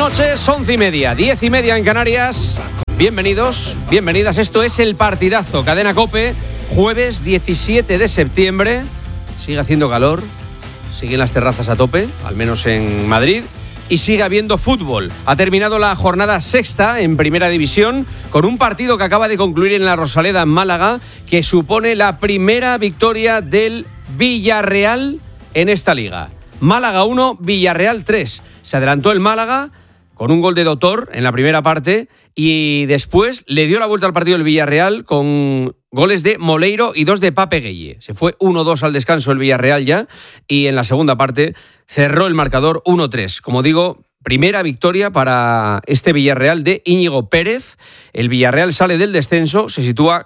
noches, 11:30, 10:30 en Canarias. Bienvenidos, bienvenidas. Esto es El Partidazo, Cadena COPE, jueves 17 de septiembre. Sigue haciendo calor, siguen las terrazas a tope, al menos en Madrid, y sigue habiendo fútbol. Ha terminado la jornada sexta en Primera División con un partido que acaba de concluir en la Rosaleda, en Málaga, que supone la primera victoria del Villarreal en esta liga. Málaga 1, Villarreal 3. Se adelantó el Málaga con un gol de Dotor en la primera parte y después le dio la vuelta al partido el Villarreal con goles de Moleiro y 2 de Pape Gueye. Se fue 1-2 al descanso el Villarreal ya y en la segunda parte cerró el marcador 1-3. Como digo, primera victoria para este Villarreal de Íñigo Pérez. El Villarreal sale del descenso, se sitúa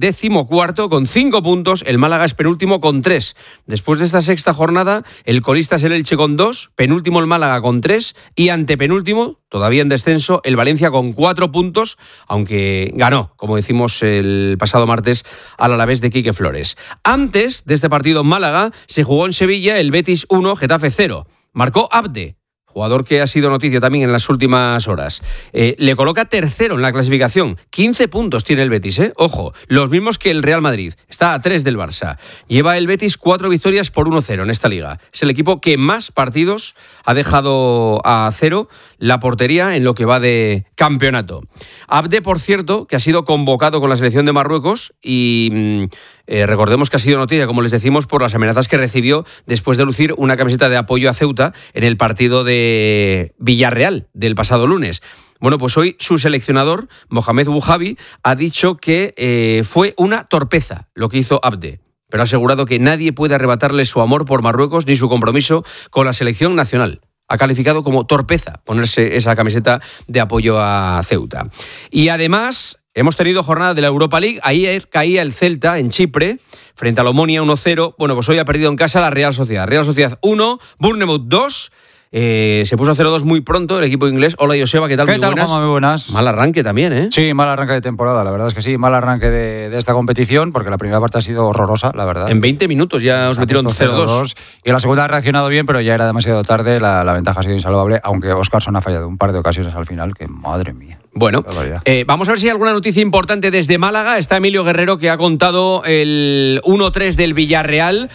14º con 5 puntos, el Málaga es penúltimo con 3. Después de esta sexta jornada, el colista es el Elche con 2, penúltimo el Málaga con 3 y antepenúltimo, todavía en descenso, el Valencia con 4 puntos, aunque ganó, como decimos el pasado martes, al Alavés de Quique Flores. Antes de este partido en Málaga, se jugó en Sevilla el Betis 1, Getafe 0. Marcó Abde, jugador que ha sido noticia también en las últimas horas. Le coloca tercero en la clasificación. 15 puntos tiene el Betis, ¿eh? Ojo, los mismos que el Real Madrid. Está a 3 del Barça. Lleva el Betis 4 victorias por 1-0 en esta liga. Es el equipo que más partidos ha dejado a cero la portería en lo que va de campeonato. Abde, por cierto, que ha sido convocado con la selección de Marruecos y recordemos que ha sido noticia, como les decimos, por las amenazas que recibió después de lucir una camiseta de apoyo a Ceuta en el partido de Villarreal del pasado lunes. Bueno, pues hoy su seleccionador, Mohamed Bouhabi, ha dicho que fue una torpeza lo que hizo Abde, pero ha asegurado que nadie puede arrebatarle su amor por Marruecos ni su compromiso con la selección nacional. Ha calificado como torpeza ponerse esa camiseta de apoyo a Ceuta. Y además hemos tenido jornada de la Europa League. Ayer caía el Celta en Chipre frente al Omonia 1-0. Bueno, pues hoy ha perdido en casa la Real Sociedad. Real Sociedad 1, Bournemouth 2. Se puso 0-2 muy pronto el equipo inglés. Hola, Joseba, ¿qué tal? ¿Qué tal, Juanma? Muy buenas. Mal arranque también, ¿eh? Sí, mal arranque de temporada, la verdad es que sí. Mal arranque de esta competición, porque la primera parte ha sido horrorosa, la verdad. En 20 minutos ya os metieron 0-2. Y la segunda ha reaccionado bien, pero ya era demasiado tarde. La ventaja ha sido insalvable, aunque Óscarson ha fallado un par de ocasiones al final, que madre mía. Bueno, vamos a ver si hay alguna noticia importante desde Málaga. Está Emilio Guerrero, que ha contado el 1-3 del Villarreal.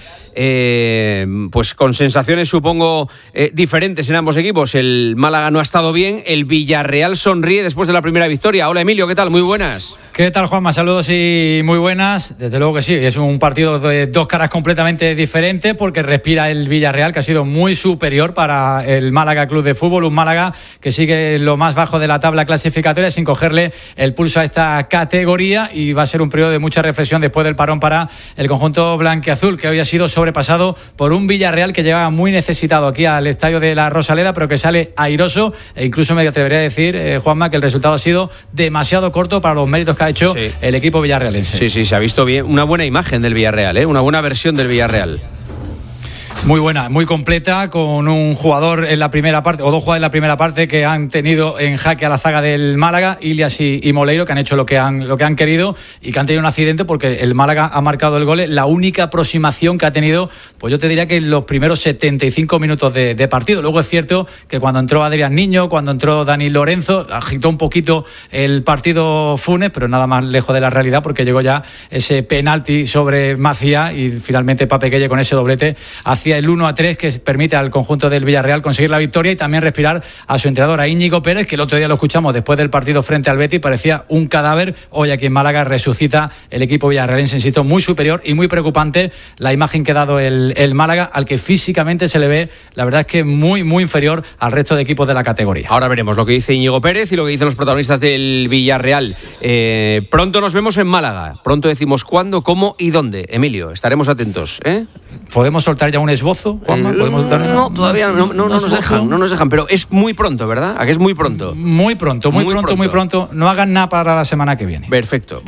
Pues con sensaciones supongo diferentes en ambos equipos. El Málaga no ha estado bien, el Villarreal sonríe después de la primera victoria. Hola, Emilio, ¿qué tal? Muy buenas. ¿Qué tal, Juanma? Saludos y muy buenas. Desde luego que sí, es un partido de dos caras completamente diferentes, porque respira el Villarreal, que ha sido muy superior para el Málaga Club de Fútbol, un Málaga que sigue lo más bajo de la tabla clasificatoria sin cogerle el pulso a esta categoría, y va a ser un periodo de mucha reflexión después del parón para el conjunto blanquiazul, que hoy ha sido sobrepasado por un Villarreal que llegaba muy necesitado aquí al estadio de la Rosaleda, pero que sale airoso, e incluso me atrevería a decir, Juanma, que el resultado ha sido demasiado corto para los méritos que ha hecho el equipo villarrealense. Sí, se ha visto bien, una buena imagen del Villarreal, una buena versión del Villarreal. Muy buena, muy completa, con un jugador en la primera parte, o dos jugadores en la primera parte, que han tenido en jaque a la zaga del Málaga, Ilias y Moleiro, que han hecho lo que han querido, y que han tenido un accidente porque el Málaga ha marcado el gol. La única aproximación que ha tenido, pues yo te diría que en los primeros 75 minutos de partido. Luego es cierto que cuando entró Adrián Niño, cuando entró Dani Lorenzo, agitó un poquito el partido Funes, pero nada más lejos de la realidad, porque llegó ya ese penalti sobre Macía y finalmente Pape Gueye con ese doblete hacia el 1-3, que permite al conjunto del Villarreal conseguir la victoria y también respirar a su entrenador, a Íñigo Pérez, que el otro día lo escuchamos después del partido frente al Betis, parecía un cadáver. Hoy aquí en Málaga resucita el equipo villarrealense, insisto, muy superior y muy preocupante la imagen que ha dado el Málaga, al que físicamente se le ve, la verdad es que muy, muy inferior al resto de equipos de la categoría. Ahora veremos lo que dice Íñigo Pérez y lo que dicen los protagonistas del Villarreal. Pronto nos vemos en Málaga, pronto decimos cuándo, cómo y dónde. Emilio, estaremos atentos, ¿eh? ¿Podemos soltar ya un esbozo, Juanma? No, todavía no nos dejan, pero es muy pronto, ¿verdad? ¿A que es muy pronto? Muy pronto. No hagan nada para la semana que viene. Perfecto, vale.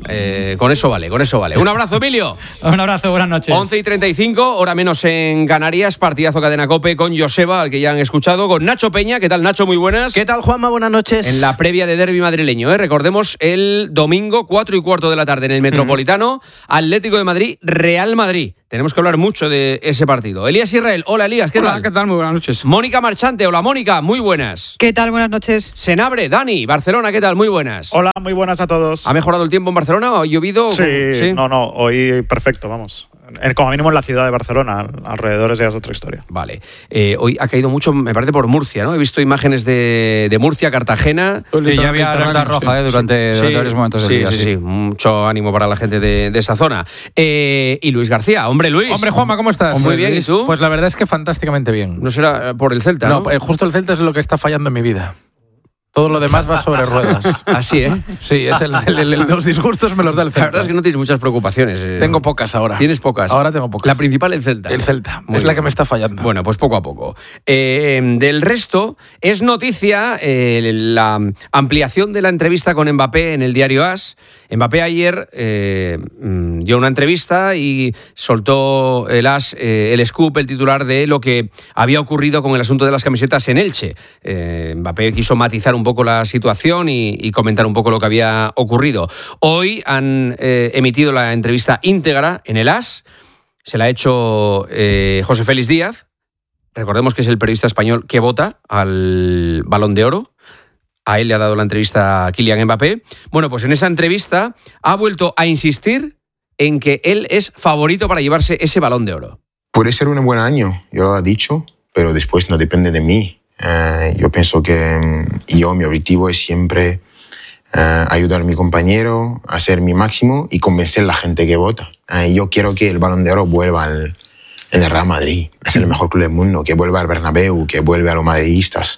Con eso vale. Un abrazo, Emilio. Un abrazo, buenas noches. 11:35, hora menos en Canarias, partidazo Cadena COPE con Joseba, al que ya han escuchado, con Nacho Peña. ¿Qué tal, Nacho? Muy buenas. ¿Qué tal, Juanma? Buenas noches. En la previa de derbi madrileño, recordemos el domingo, 4:15 de la tarde en el Metropolitano, Atlético de Madrid, Real Madrid. Tenemos que hablar mucho de ese partido. Elías Israel, hola Elías, ¿qué tal? Hola, ¿qué tal? Muy buenas noches. Mónica Marchante, hola Mónica, muy buenas. ¿Qué tal? Buenas noches. Senabre, Dani, Barcelona, ¿qué tal? Muy buenas. Hola, muy buenas a todos. ¿Ha mejorado el tiempo en Barcelona? ¿Ha llovido? Sí, no, hoy perfecto, vamos. Como mínimo en la ciudad de Barcelona, alrededores ya es otra historia. Vale. Hoy ha caído mucho, me parece, por Murcia, ¿no? He visto imágenes de Murcia, Cartagena. Sí, ya había alerta roja durante varios momentos del día. Sí, mucho ánimo para la gente de esa zona. Y Luis García, hombre Luis. Hombre Juanma, ¿cómo estás? Muy bien, ¿y tú? Pues la verdad es que fantásticamente bien. No será por el Celta, ¿no? No, justo el Celta es lo que está fallando en mi vida. Todo lo demás va sobre ruedas. Así, ¿eh? Sí, es los disgustos me los da el Celta. La verdad es que no tienes muchas preocupaciones. Tengo pocas ahora. ¿Tienes pocas? Ahora tengo pocas. La principal, el Celta. El Celta. Muy es la bien. que me está fallando. Bueno, pues poco a poco. Del resto, es noticia la ampliación de la entrevista con Mbappé en el diario AS. Mbappé ayer dio una entrevista y soltó el AS, el scoop, el titular de lo que había ocurrido con el asunto de las camisetas en Elche. Mbappé quiso matizar un poco la situación y comentar un poco lo que había ocurrido. Hoy han emitido la entrevista íntegra en el AS. Se la ha hecho José Félix Díaz. Recordemos que es el periodista español que vota al Balón de Oro. A él le ha dado la entrevista a Kylian Mbappé. Bueno, pues en esa entrevista ha vuelto a insistir en que él es favorito para llevarse ese Balón de Oro. Puede ser un buen año, yo lo he dicho, pero después no depende de mí. Yo pienso que mi objetivo es siempre ayudar a mi compañero, hacer mi máximo y convencer a la gente que vota. Yo quiero que el Balón de Oro vuelva en el Real Madrid. Es el mejor club del mundo, que vuelva al Bernabéu, que vuelva a los madridistas.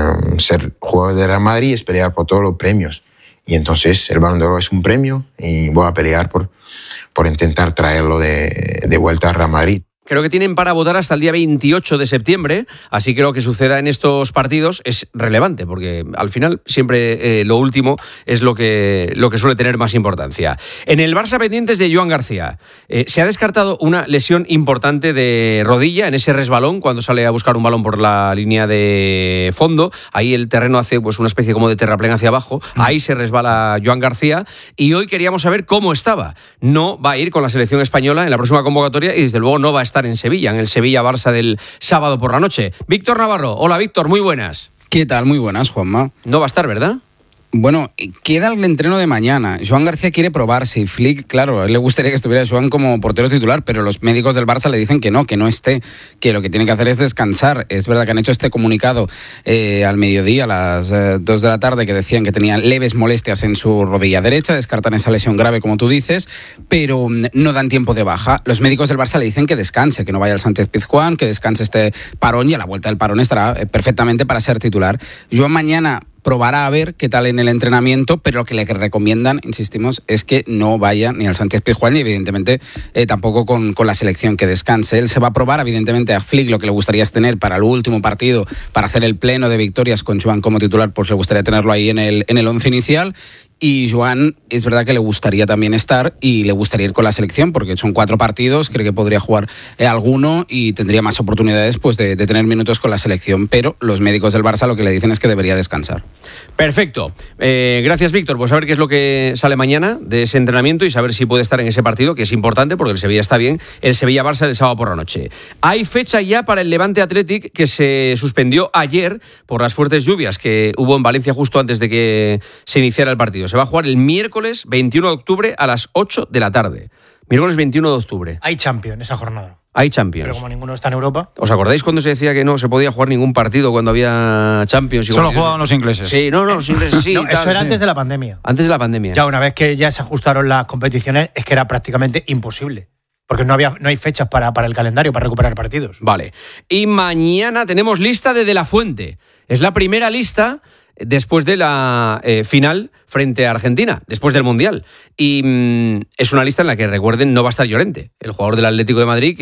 Ser jugador de Real Madrid es pelear por todos los premios. Y entonces el Balón de Oro es un premio y voy a pelear por intentar traerlo de vuelta al Real Madrid. Creo que tienen para votar hasta el día 28 de septiembre, así que lo que suceda en estos partidos es relevante, porque al final siempre lo último es lo que suele tener más importancia. En el Barça pendientes de Joan García, se ha descartado una lesión importante de rodilla en ese resbalón cuando sale a buscar un balón por la línea de fondo. Ahí el terreno hace pues una especie como de terraplén hacia abajo, ahí se resbala Joan García y hoy queríamos saber cómo estaba. No va a ir con la selección española en la próxima convocatoria y desde luego no va a estar en Sevilla, en el Sevilla-Barça del sábado por la noche. Víctor Navarro, hola Víctor, muy buenas. ¿Qué tal? Muy buenas, Juanma. No va a estar, ¿verdad? Bueno, queda el entreno de mañana. Joan García quiere probarse y Flick, claro, a él le gustaría que estuviera Joan como portero titular, pero los médicos del Barça le dicen que no esté, que lo que tiene que hacer es descansar. Es verdad que han hecho este comunicado al mediodía, a las 2 de la tarde, que decían que tenía leves molestias en su rodilla derecha, descartan esa lesión grave, como tú dices, pero no dan tiempo de baja. Los médicos del Barça le dicen que descanse, que no vaya al Sánchez-Pizjuán, que descanse este parón y a la vuelta del parón estará perfectamente para ser titular. Joan mañana probará a ver qué tal en el entrenamiento, pero lo que le recomiendan, insistimos, es que no vaya ni al Sánchez-Pizjuán ni evidentemente tampoco con la selección, que descanse. Él se va a probar, evidentemente a Flick lo que le gustaría es tener para el último partido, para hacer el pleno de victorias con Joan como titular, pues le gustaría tenerlo ahí en el once inicial. Y Joan es verdad que le gustaría también estar y le gustaría ir con la selección porque son 4 partidos, cree que podría jugar alguno y tendría más oportunidades pues de tener minutos con la selección, pero los médicos del Barça lo que le dicen es que debería descansar. Perfecto. Gracias, Víctor. Pues a ver qué es lo que sale mañana de ese entrenamiento y saber si puede estar en ese partido, que es importante porque el Sevilla está bien, el Sevilla-Barça del sábado por la noche. Hay fecha ya para el Levante Athletic, que se suspendió ayer por las fuertes lluvias que hubo en Valencia justo antes de que se iniciara el partido. Se va a jugar el miércoles 21 de octubre a las 8 de la tarde. Miércoles 21 de octubre. Hay Champions esa jornada. Hay Champions. Pero como ninguno está en Europa. ¿Os acordáis cuando se decía que no se podía jugar ningún partido cuando había Champions? Solo jugaban los ingleses. Sí, los ingleses sí. No, tal, eso era sí. antes de la pandemia. Antes de la pandemia. Ya una vez que ya se ajustaron las competiciones, es que era prácticamente imposible. Porque no hay fechas para el calendario, para recuperar partidos. Vale. Y mañana tenemos lista de la Fuente. Es la primera lista después de la final frente a Argentina, después del Mundial. Y es una lista en la que, recuerden, no va a estar Llorente, el jugador del Atlético de Madrid, que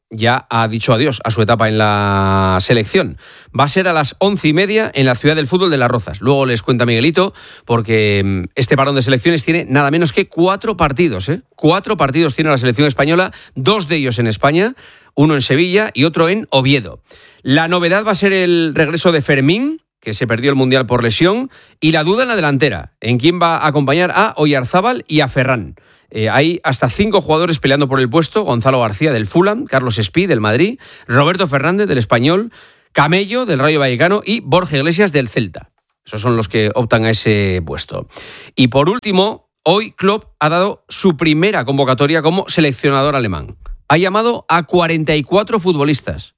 ya ha dicho adiós a su etapa en la selección. Va a ser a las 11:30 en la Ciudad del Fútbol de Las Rozas. Luego les cuenta Miguelito, porque este parón de selecciones tiene nada menos que 4 partidos. 4 partidos tiene la selección española, 2 de ellos en España, uno en Sevilla y otro en Oviedo. La novedad va a ser el regreso de Fermín, que se perdió el Mundial por lesión, y la duda en la delantera, en quién va a acompañar a Oyarzábal y a Ferran. Hay hasta 5 jugadores peleando por el puesto: Gonzalo García del Fulham, Carlos Espí del Madrid, Roberto Fernández del Español, Camello del Rayo Vallecano y Borja Iglesias del Celta. Esos son los que optan a ese puesto. Y por último, hoy Klopp ha dado su primera convocatoria como seleccionador alemán. Ha llamado a 44 futbolistas.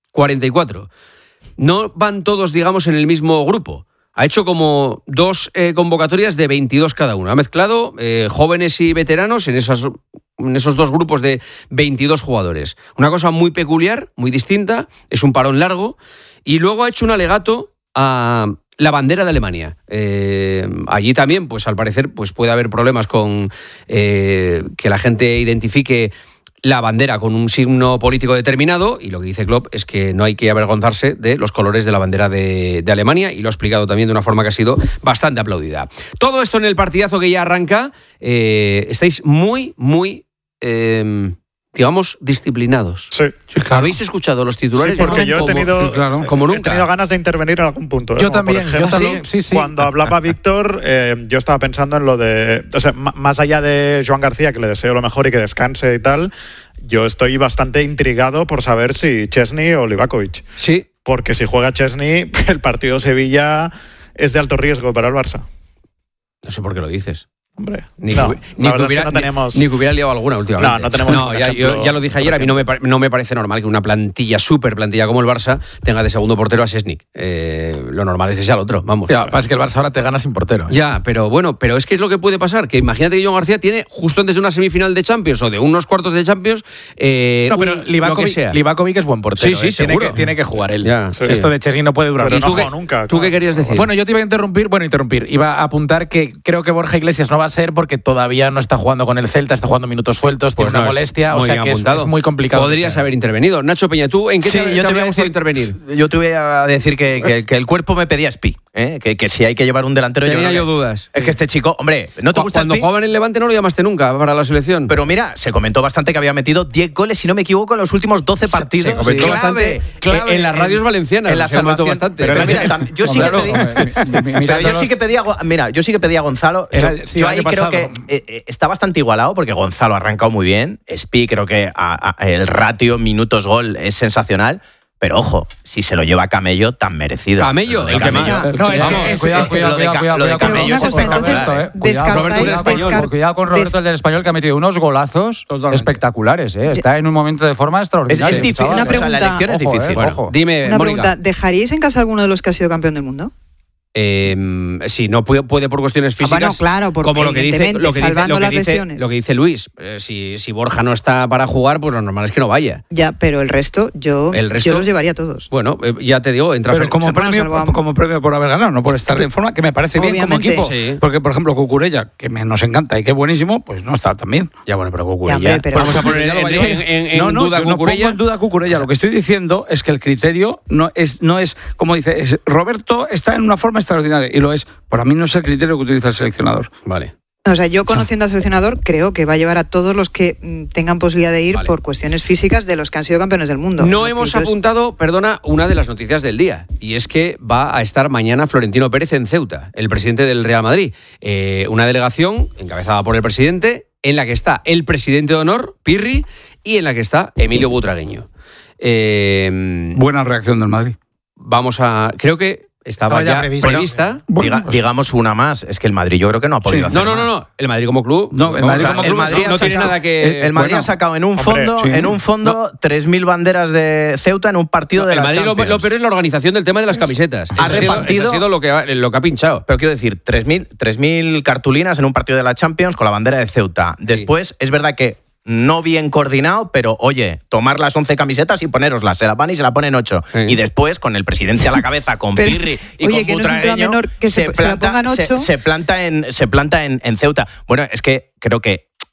44. No van todos, digamos, en el mismo grupo. Ha hecho como 2 convocatorias de 22 cada uno. Ha mezclado jóvenes y veteranos en esos 2 grupos de 22 jugadores. Una cosa muy peculiar, muy distinta, es un parón largo. Y luego ha hecho un alegato a la bandera de Alemania. Allí también, pues al parecer, pues puede haber problemas con que la gente identifique la bandera con un signo político determinado, y lo que dice Klopp es que no hay que avergonzarse de los colores de la bandera de Alemania, y lo ha explicado también de una forma que ha sido bastante aplaudida. Todo esto en el partidazo que ya arranca. Estáis muy, muy, digamos, disciplinados. Sí. ¿Habéis escuchado los titulares? Sí, porque yo he tenido, como nunca. He tenido ganas de intervenir en algún punto. Yo Como también, por ejemplo, yo también. Sí. Cuando hablaba Víctor, yo estaba pensando en lo de... O sea, más allá de Joan García, que le deseo lo mejor y que descanse y tal, yo estoy bastante intrigado por saber si Chesney o Livakovic. Sí. Porque si juega Chesney, el partido Sevilla es de alto riesgo para el Barça. No sé por qué lo dices. Hombre, Ni no, que la verdad hubiera, es que no tenemos... ni que hubiera liado alguna últimamente. No tenemos ya lo dije ayer, a mí no me parece normal que una súper plantilla como el Barça tenga de segundo portero a Šešnik. Lo normal es que sea el otro, vamos. Ya, pasa que el Barça ahora te gana sin portero. Ya, pero bueno, es que es lo que puede pasar, que imagínate que Joan García tiene justo antes de una semifinal de Champions o de unos cuartos de Champions, no, pero Livakovic es buen portero. Sí, seguro. Tiene que jugar él. Ya, sí. Esto de Chesney no puede durar. Pero ¿Y tú, nunca, ¿tú qué querías decir? Bueno, yo te iba a interrumpir. Iba a apuntar que creo que Borja Iglesias no va a ser porque todavía no está jugando con el Celta, está jugando minutos sueltos, Pues tiene una molestia, o sea que es muy complicado. Podrías haber intervenido. Nacho Peña, ¿tú en qué te habría gustado intervenir? Yo te voy a decir que el cuerpo me pedía Espí, que si hay que llevar un delantero... Tenía yo dudas. Es que este chico, hombre, ¿no te gusta Cuando Espí? jugaban en Levante no lo llamaste nunca para la selección. Pero mira, se comentó bastante que había metido 10 goles, si no me equivoco, en los últimos 12 partidos. Se comentó bastante en las radios valencianas. En la salvación bastante. Pero mira, yo sí que pedía... Mira, yo sí que pedía a Gonzalo. Yo ahí creo que está bastante igualado, porque Gonzalo ha arrancado muy bien. Espí creo que el ratio minutos-gol es sensacional. Pero ojo, si se lo lleva Camello, tan merecido. Camello, el que más. Cuidado de Camello es espectacular. Cuidado con Roberto, el del Español, que ha metido unos golazos espectaculares. Está en un momento de forma extraordinaria. Es difícil. Una pregunta. La elección es difícil. Bueno, dime, Una Mónica. pregunta. ¿Dejaríais en casa alguno de los que ha sido campeón del mundo? Sí, no puede por cuestiones físicas. Bueno, claro, porque como lo que dice lesiones. Lo que dice Luis. Si Borja no está para jugar, pues lo normal es que no vaya. Ya, pero el resto, yo los llevaría a todos. Bueno, ya te digo, entra pero como premio por haber ganado, no por estar en forma, que me parece bien como equipo. Sí. Porque, por ejemplo, Cucurella, que nos encanta y que es buenísimo, pues no está tan bien. Ya, bueno, pero Cucurella. Vamos a poner en duda no pongo en duda Cucurella. Lo que estoy diciendo es que el criterio no es como dice, Roberto está en una forma extraordinaria y lo es. Por mí no es el criterio que utiliza el seleccionador. Vale. O sea, yo conociendo al seleccionador creo que va a llevar a todos los que tengan posibilidad de ir por cuestiones físicas de los que han sido campeones del mundo. No hemos apuntado, una de las noticias del día, y es que va a estar mañana Florentino Pérez en Ceuta, el presidente del Real Madrid. Una delegación encabezada por el presidente, en la que está el presidente de honor, Pirri, y en la que está Emilio Butragueño. Buena reacción del Madrid. Creo que estaba ya prevista. Digamos una más, es que el Madrid yo creo que no ha podido hacer más. No, el Madrid como club no tiene nada que... El Madrid ha sacado en un fondo 3.000 banderas de Ceuta en un partido de la Champions. El Madrid lo peor es la organización del tema de las camisetas. Ha repartido... Eso ha sido lo que ha pinchado. Pero quiero decir, 3.000 cartulinas en un partido de la Champions con la bandera de Ceuta. Después, es verdad que no bien coordinado, pero oye, tomar las 11 camisetas y ponéroslas, se la van y se la ponen 8. Sí. Y después, con el presidente a la cabeza, con Pirri y con Butragueño, se planta en Ceuta. Bueno, es que creo que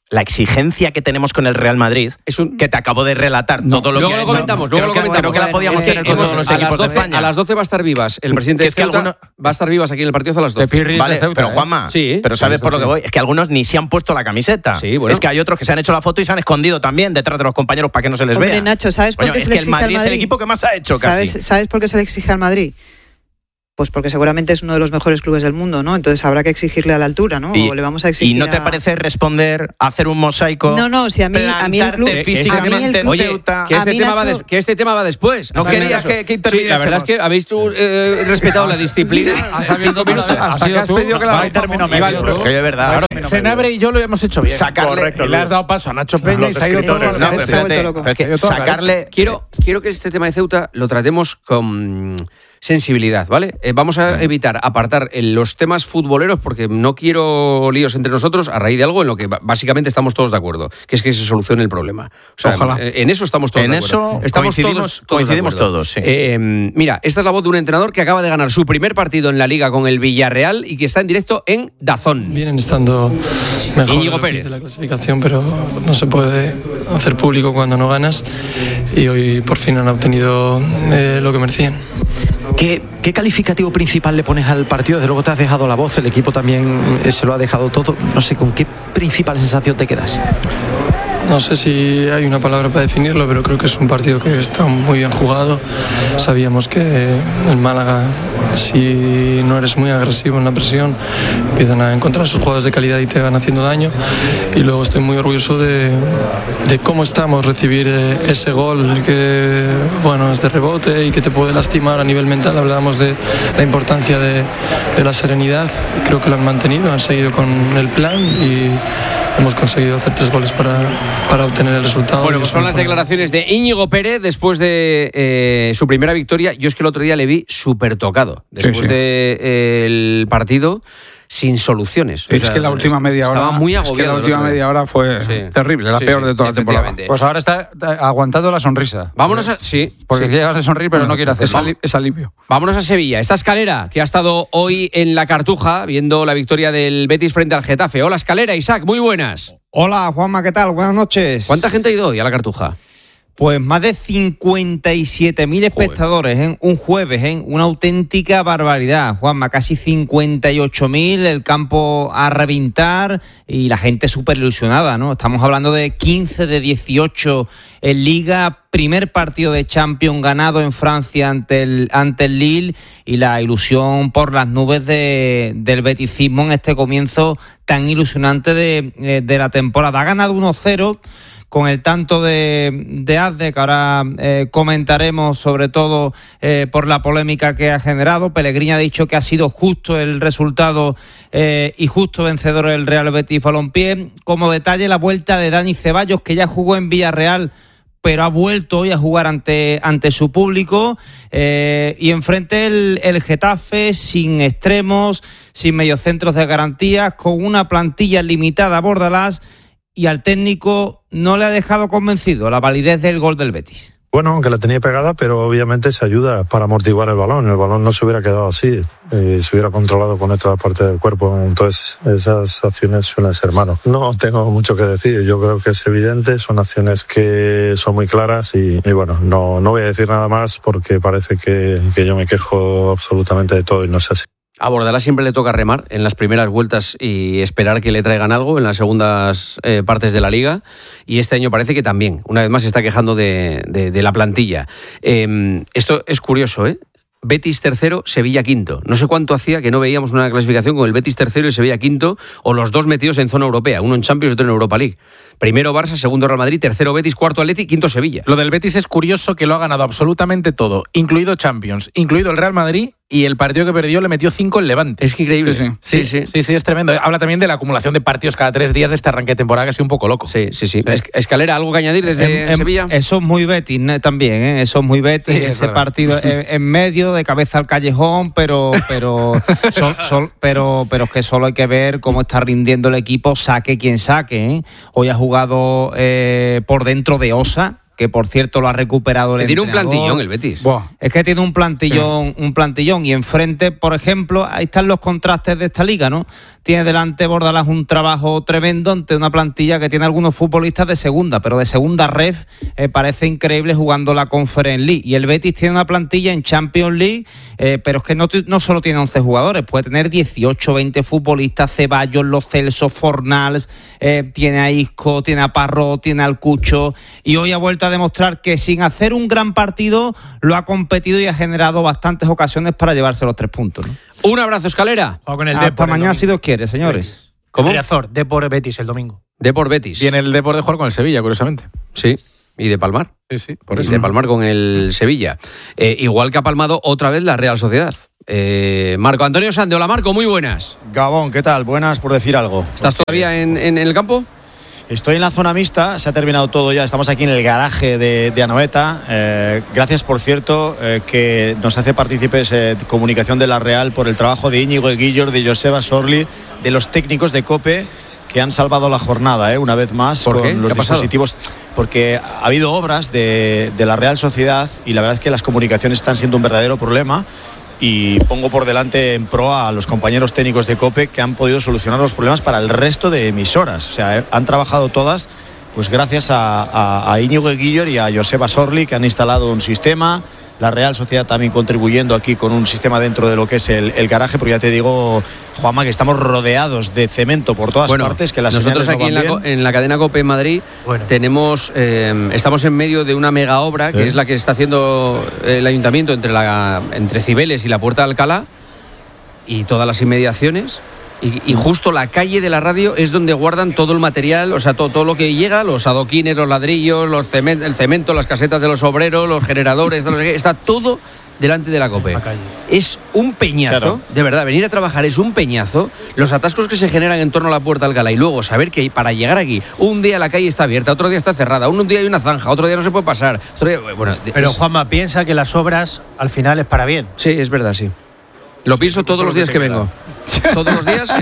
la exigencia que tenemos con el Real Madrid, que te acabo de relatar todo lo que ha hecho. Creo que la podíamos tener con todos los equipos de España. A las 12 va a estar Vivas. El presidente de Ceuta va a estar Vivas aquí en el partido a las 12. Vale, pero Juanma, pero sabes por lo que voy. Es que algunos ni se han puesto la camiseta. Sí, bueno. Es que hay otros que se han hecho la foto y se han escondido también detrás de los compañeros para que no se les vea. Hombre, Nacho, ¿sabes por qué se le exige al Madrid? Es el equipo que más ha hecho casi. ¿Sabes por qué se le exige al Madrid? Pues porque seguramente es uno de los mejores clubes del mundo, ¿no? Entonces habrá que exigirle a la altura, ¿no? O le vamos a exigir. ¿Y no te parece responder, hacer un mosaico? No, si a mí el club físicamente en Ceuta. Que este tema va después. No querías que interviniésemos. Sí, la verdad es que habéis respetado la disciplina. Hasta que has pedido que la término medio. Que de verdad. Senabre y yo lo hemos hecho bien. Correcto, le has dado paso a Nacho Peña y se ha ido todo. No, pero espérate. Sacarle. Quiero que este tema de Ceuta lo tratemos con sensibilidad, ¿vale? Vamos a evitar apartar los temas futboleros porque no quiero líos entre nosotros a raíz de algo en lo que básicamente estamos todos de acuerdo, que es que se solucione el problema. O sea, ojalá. En eso estamos todos de acuerdo. Coincidimos todos, sí. Mira, esta es la voz de un entrenador que acaba de ganar su primer partido en la Liga con el Villarreal y que está en directo en DAZN. Vienen estando mejor Íñigo Pérez. De la clasificación, pero no se puede hacer público cuando no ganas y hoy por fin han obtenido lo que merecían. ¿Qué calificativo principal le pones al partido? Desde luego te has dejado la voz, el equipo también se lo ha dejado todo. No sé, ¿con qué principal sensación te quedas? No sé si hay una palabra para definirlo, pero creo que es un partido que está muy bien jugado. Sabíamos que el Málaga, si no eres muy agresivo en la presión, empiezan a encontrar sus jugadores de calidad y te van haciendo daño. Y luego estoy muy orgulloso de cómo estamos, recibir ese gol que, bueno, es de rebote y que te puede lastimar a nivel mental. Hablábamos de la importancia de la serenidad. Creo que lo han mantenido, han seguido con el plan y hemos conseguido hacer 3 goles para obtener el resultado. Bueno, pues son las declaraciones de Íñigo Pérez después de su primera victoria. Yo es que el otro día le vi súper tocado. Después del partido, sin soluciones. Es que la última media hora estaba muy agobiado. Es que la última media hora fue terrible, la peor de toda la temporada. Pues ahora está aguantando la sonrisa. Vámonos a... Sí. Porque llegas a sonreír, pero no quiere hacer. Es alivio. Vámonos a Sevilla. Esta Escalera, que ha estado hoy en la Cartuja viendo la victoria del Betis frente al Getafe. Hola, Escalera. Isaac, muy buenas. Hola, Juanma, ¿qué tal? Buenas noches. ¿Cuánta gente ha ido hoy a la Cartuja? Pues más de 57.000 espectadores, un jueves, una auténtica barbaridad, Juanma, casi 58.000, el campo a reventar y la gente súper ilusionada, ¿no? Estamos hablando de 15 de 18 en Liga, primer partido de Champions ganado en Francia ante el Lille y la ilusión por las nubes del beticismo en este comienzo tan ilusionante de la temporada. Ha ganado 1-0 con el tanto de Azde, que ahora comentaremos, sobre todo por la polémica que ha generado. Pellegrini ha dicho que ha sido justo el resultado y justo vencedor el Real Betis Balompié. Como detalle, la vuelta de Dani Ceballos, que ya jugó en Villarreal, pero ha vuelto hoy a jugar ante su público, y enfrente el Getafe sin extremos, sin mediocentros de garantías, con una plantilla limitada a Bordalás, y al técnico no le ha dejado convencido la validez del gol del Betis. Bueno, aunque la tenía pegada, pero obviamente se ayuda para amortiguar el balón. El balón no se hubiera quedado así, se hubiera controlado con otra parte del cuerpo. Entonces, esas acciones suelen ser malas. No tengo mucho que decir, yo creo que es evidente, son acciones que son muy claras y bueno, no voy a decir nada más porque parece que yo me quejo absolutamente de todo y no es así. A Bordalás siempre le toca remar en las primeras vueltas y esperar que le traigan algo en las segundas partes de la Liga, y este año parece que también, una vez más, se está quejando de la plantilla. Esto es curioso, ¿eh? Betis tercero, Sevilla quinto. No sé cuánto hacía que no veíamos una clasificación con el Betis tercero y Sevilla quinto, o los dos metidos en zona europea, uno en Champions y otro en Europa League. Primero Barça, segundo Real Madrid, tercero Betis, cuarto Atleti, quinto Sevilla. Lo del Betis es curioso, que lo ha ganado absolutamente todo, incluido Champions, incluido el Real Madrid, y el partido que perdió le metió 5 el Levante. Es que increíble. Sí, es tremendo. Habla también de la acumulación de partidos cada 3 días de este arranque de temporada, que ha sido un poco loco. Sí. Escalera, ¿algo que añadir desde Sevilla? Eso es muy Betis también, ¿eh? Eso es muy Betis, sí, ese partido en medio, de cabeza al callejón, pero es que solo hay que ver cómo está rindiendo el equipo, saque quien saque, ¿eh? Hoy ha jugado por dentro de Osa, que por cierto lo ha recuperado el entrenador. Tiene un plantillón el Betis. Es que tiene un plantillón y enfrente, por ejemplo, ahí están los contrastes de esta liga, ¿no? Tiene delante Bordalás un trabajo tremendo ante una plantilla que tiene algunos futbolistas de segunda, pero de segunda ref, parece increíble jugando la Conference League. Y el Betis tiene una plantilla en Champions League, pero es que no solo tiene 11 jugadores, puede tener 18, 20 futbolistas, Ceballos, Lo Celso, Fornals, tiene a Isco, tiene a Parro, tiene al Cucho, y hoy ha vuelto a demostrar que sin hacer un gran partido lo ha competido y ha generado bastantes ocasiones para llevarse los 3 puntos, ¿no? Un abrazo, Escalera. Con el Hasta mañana si Dios quiere, señores. ¿Cómo? Riazor, Depor Betis el domingo. Depor Betis. Viene el Depor de jugar con el Sevilla, curiosamente. Sí, y de palmar. Sí, por eso. Y de palmar con el Sevilla. Igual que ha palmado otra vez la Real Sociedad. Marco Antonio Sande. Hola, Marco, muy buenas. Gabón, ¿qué tal? Buenas, por decir algo. ¿Estás todavía en el campo? Estoy en la zona mixta, se ha terminado todo ya, estamos aquí en el garaje de Anoeta. Gracias, por cierto, que nos hace partícipes Comunicación de la Real por el trabajo de Íñigo Eguillor, de Joseba Sorli, de los técnicos de COPE, que han salvado la jornada, una vez más, ¿Por qué? con los dispositivos. Porque ha habido obras de la Real Sociedad y la verdad es que las comunicaciones están siendo un verdadero problema. Y pongo por delante en pro a los compañeros técnicos de COPE que han podido solucionar los problemas para el resto de emisoras. O sea, han trabajado todas, pues gracias a Íñigo Eguillor y a Joseba Sorli, que han instalado un sistema. La Real Sociedad también contribuyendo aquí con un sistema dentro de lo que es el garaje, porque ya te digo, Juanma, que estamos rodeados de cemento por todas partes, que las nosotros aquí en la cadena COPE en Madrid tenemos, estamos en medio de una mega obra que es la que está haciendo el ayuntamiento entre Cibeles y la Puerta de Alcalá y todas las inmediaciones. Y justo la calle de la radio es donde guardan todo el material, o sea, todo lo que llega, los adoquines, los ladrillos, el cemento, las casetas de los obreros, los generadores, está todo delante de la COPE. Es un peñazo, claro. De verdad, venir a trabajar es un peñazo. Los atascos que se generan en torno a la Puerta de Alcalá y luego saber que para llegar aquí, un día la calle está abierta, otro día está cerrada, un día hay una zanja, otro día no se puede pasar. Pero Juanma, piensa que las obras al final es para bien. Sí, es verdad, sí. Lo pienso todos los días que vengo. Todos los días,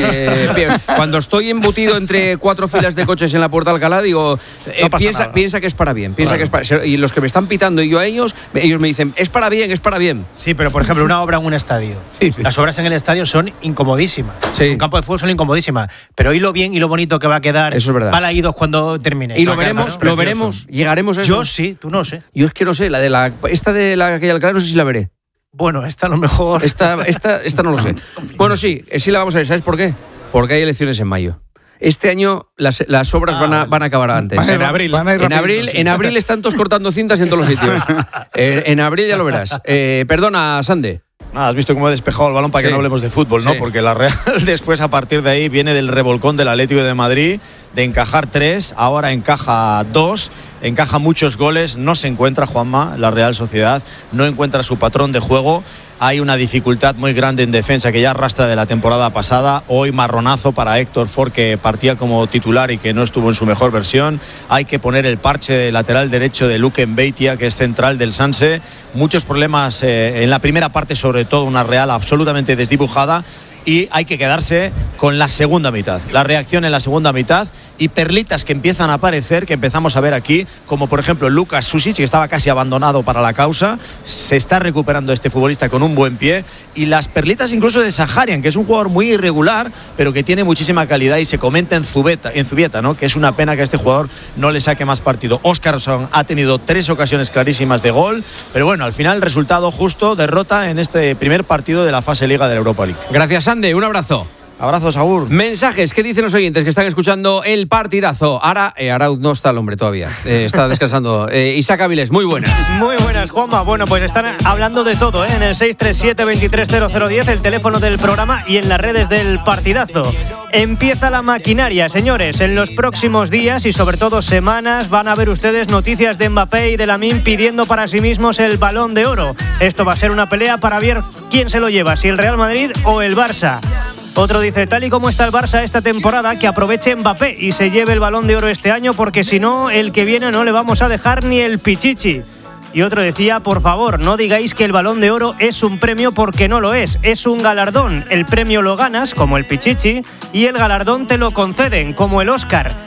cuando estoy embutido entre 4 filas de coches en la Puerta de Alcalá, digo, piensa que es para bien. Piensa que es para, y los que me están pitando y yo a ellos me dicen, es para bien, es para bien. Sí, pero por ejemplo, una obra en un estadio. Sí. Las obras en el estadio son incomodísimas. Sí. Un campo de fútbol son incomodísimas. Pero hoy lo bien y lo bonito que va a quedar Balaídos cuando termine. Y lo veremos, llegaremos a eso. Yo sí, tú no sé. Yo es que no sé, esta de la calle Alcalá no sé si la veré. Bueno, esta a lo mejor. Esta no lo sé. Bueno, sí la vamos a ver. ¿Sabes por qué? Porque hay elecciones en mayo. Este año las obras van a acabar antes. En abril. En abril están todos cortando cintas en todos los sitios. En abril ya lo verás. Perdona, Sande. Nada, has visto cómo he despejado el balón para que no hablemos de fútbol, ¿no? Sí. Porque la Real después, a partir de ahí, viene del revolcón del Atlético de Madrid, de encajar 3, ahora encaja 2, encaja muchos goles, no se encuentra, Juanma, la Real Sociedad, no encuentra su patrón de juego. Hay una dificultad muy grande en defensa que ya arrastra de la temporada pasada. Hoy marronazo para Héctor Ford, que partía como titular y que no estuvo en su mejor versión. Hay que poner el parche de lateral derecho de Luque Mbeitia, que es central del Sanse. Muchos problemas en la primera parte, sobre todo una Real absolutamente desdibujada. Y hay que quedarse con la segunda mitad, la reacción en la segunda mitad y perlitas que empiezan a aparecer, que empezamos a ver aquí, como por ejemplo Lucas Susic, que estaba casi abandonado para la causa, se está recuperando este futbolista con un buen pie, y las perlitas incluso de Saharian, que es un jugador muy irregular, pero que tiene muchísima calidad y se comenta en Zubieta, ¿no? Que es una pena que a este jugador no le saque más partido. Óscarson ha tenido 3 ocasiones clarísimas de gol, pero bueno, al final resultado justo, derrota en este primer partido de la fase Liga de la Europa League. Gracias, Sande, un abrazo. Abrazos, Agur. Mensajes, ¿qué dicen los oyentes que están escuchando el partidazo? Arauz no está el hombre todavía, está descansando. Isaac Avilés, muy buenas. Muy buenas, Juanma. Bueno, pues están hablando de todo, en el 637-230010, el teléfono del programa, y en las redes del partidazo. Empieza la maquinaria, señores. En los próximos días y sobre todo semanas van a ver ustedes noticias de Mbappé y de Lamine pidiendo para sí mismos el Balón de Oro. Esto va a ser una pelea para ver quién se lo lleva, si el Real Madrid o el Barça. Otro dice, tal y como está el Barça esta temporada, que aproveche Mbappé y se lleve el Balón de Oro este año, porque si no, el que viene no le vamos a dejar ni el pichichi. Y otro decía, por favor, no digáis que el Balón de Oro es un premio, porque no lo es un galardón. El premio lo ganas, como el pichichi, y el galardón te lo conceden, como el Oscar.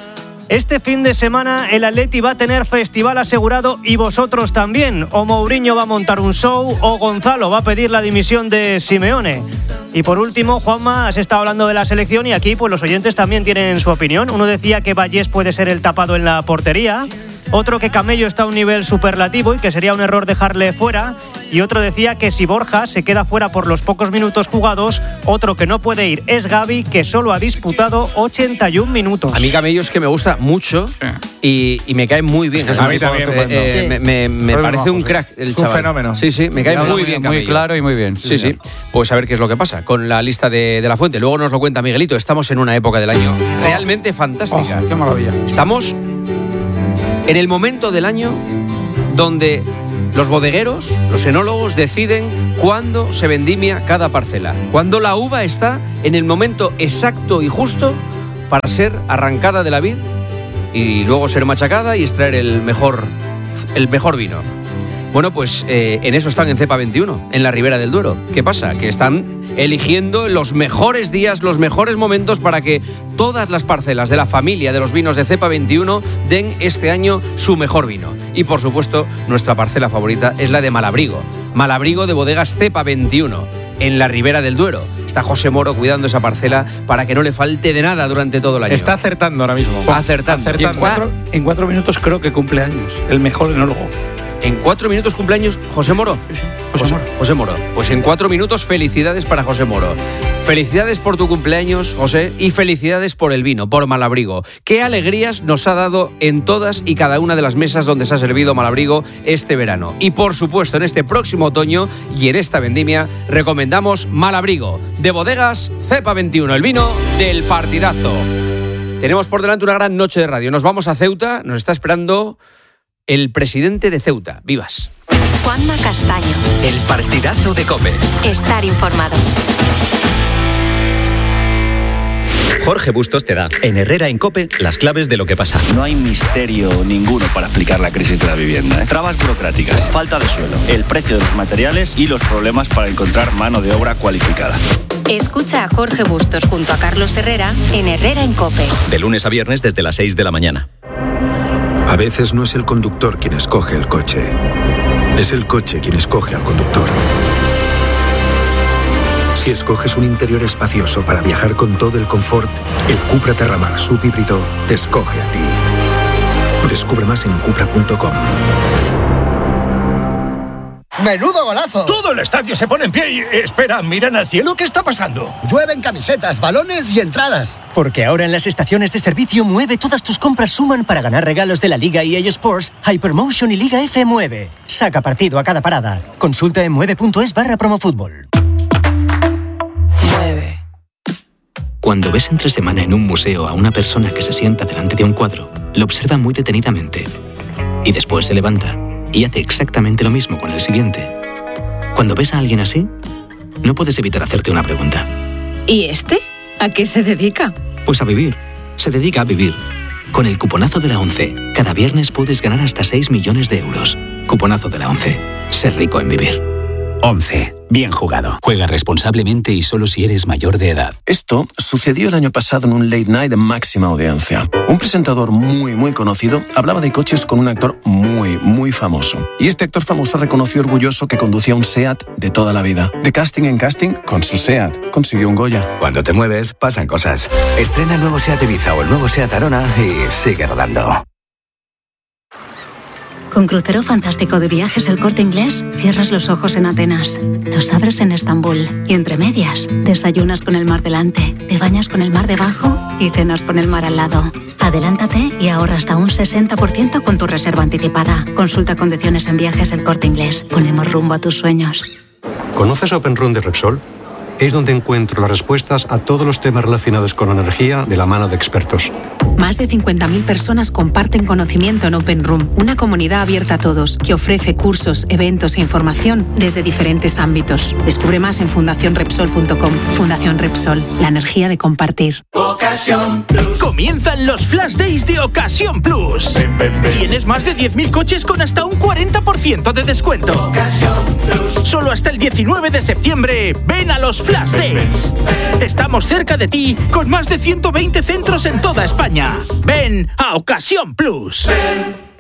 Este fin de semana el Atleti va a tener festival asegurado y vosotros también. O Mourinho va a montar un show o Gonzalo va a pedir la dimisión de Simeone. Y por último, Juanma, has estado hablando de la selección y aquí pues los oyentes también tienen su opinión. Uno decía que Vallés puede ser el tapado en la portería, otro que Camello está a un nivel superlativo y que sería un error dejarle fuera, y otro decía que si Borja se queda fuera por los pocos minutos jugados, otro que no puede ir es Gavi, que solo ha disputado 81 minutos. A mí Camello es que me gusta mucho y me cae muy bien. A mí también. Me parece un crack el chaval. Un fenómeno. Sí, me cae muy bien Camello. Muy claro y muy bien. Sí. Pues a ver qué es lo que pasa con la lista de la fuente. Luego nos lo cuenta Miguelito. Estamos en una época del año realmente fantástica. ¡Qué maravilla! Estamos en el momento del año donde los bodegueros, los enólogos deciden cuándo se vendimia cada parcela. Cuando la uva está en el momento exacto y justo para ser arrancada de la vid y luego ser machacada y extraer el mejor vino. Bueno, pues en eso están en Cepa 21, en la Ribera del Duero. ¿Qué pasa? Que están eligiendo los mejores días, los mejores momentos para que todas las parcelas de la familia de los vinos de Cepa 21 den este año su mejor vino. Y por supuesto, nuestra parcela favorita es la de Malabrigo. Malabrigo de bodegas Cepa 21, en la Ribera del Duero. Está José Moro cuidando esa parcela para que no le falte de nada durante todo el año. Está acertando ahora mismo. Acertando. En 4 minutos creo que cumple años, el mejor enólogo. En 4 minutos cumpleaños José Moro. Sí. José Moro. Pues en 4 minutos felicidades para José Moro. Felicidades por tu cumpleaños, José, y felicidades por el vino, por Malabrigo. Qué alegrías nos ha dado en todas y cada una de las mesas donde se ha servido Malabrigo este verano. Y por supuesto, en este próximo otoño y en esta vendimia recomendamos Malabrigo, de bodegas Cepa 21, el vino del partidazo. Tenemos por delante una gran noche de radio. Nos vamos a Ceuta, nos está esperando el presidente de Ceuta. Vivas. Juanma Castaño. El partidazo de COPE. Estar informado. Jorge Bustos te da, en Herrera en COPE, las claves de lo que pasa. No hay misterio ninguno para explicar la crisis de la vivienda. Trabas burocráticas, falta de suelo, el precio de los materiales y los problemas para encontrar mano de obra cualificada. Escucha a Jorge Bustos junto a Carlos Herrera en Herrera en COPE. De lunes a viernes desde las 6 de la mañana. A veces no es el conductor quien escoge el coche. Es el coche quien escoge al conductor. Si escoges un interior espacioso para viajar con todo el confort, el Cupra Terramar Sub híbrido te escoge a ti. Descubre más en cupra.com. ¡Menudo golazo! Todo el estadio se pone en pie y... Espera, ¿miran al cielo? ¿Qué está pasando? Llueven camisetas, balones y entradas. Porque ahora en las estaciones de servicio Mueve todas tus compras suman para ganar regalos de la Liga EA Sports, Hypermotion y Liga F Mueve. Saca partido a cada parada. Consulta en mueve.es/promofútbol. Cuando ves entre semana en un museo a una persona que se sienta delante de un cuadro, lo observa muy detenidamente y después se levanta y hace exactamente lo mismo con el siguiente. Cuando ves a alguien así, no puedes evitar hacerte una pregunta. ¿Y este? ¿A qué se dedica? Pues a vivir. Se dedica a vivir. Con el cuponazo de la 11, cada viernes puedes ganar hasta 6 millones de euros. Cuponazo de la 11. Ser rico en vivir. 11. Bien jugado. Juega responsablemente y solo si eres mayor de edad. Esto sucedió el año pasado en un late night de máxima audiencia. Un presentador muy conocido hablaba de coches con un actor muy famoso. Y este actor famoso reconoció orgulloso que conducía un SEAT de toda la vida. De casting en casting, con su SEAT consiguió un Goya. Cuando te mueves, pasan cosas. Estrena el nuevo SEAT Ibiza o el nuevo SEAT Arona y sigue rodando. Con Crucero Fantástico de Viajes El Corte Inglés, cierras los ojos en Atenas, los abres en Estambul y entre medias, desayunas con el mar delante, te bañas con el mar debajo y cenas con el mar al lado. Adelántate y ahorra hasta un 60% con tu reserva anticipada. Consulta condiciones en Viajes El Corte Inglés. Ponemos rumbo a tus sueños. ¿Conoces Open Room de Repsol? Es donde encuentro las respuestas a todos los temas relacionados con la energía de la mano de expertos. Más de 50.000 personas comparten conocimiento en Open Room, una comunidad abierta a todos que ofrece cursos, eventos e información desde diferentes ámbitos. Descubre más en fundacionrepsol.com. Fundación Repsol, la energía de compartir. Ocasión Plus. Comienzan los Flash Days de Ocasión Plus. Tienes más de 10.000 coches con hasta un 40% de descuento. Ocasión Plus. Solo hasta el 19 de septiembre, ven a los Flash Days. Estamos cerca de ti con más de 120 centros en toda España. Ven a Ocasión Plus.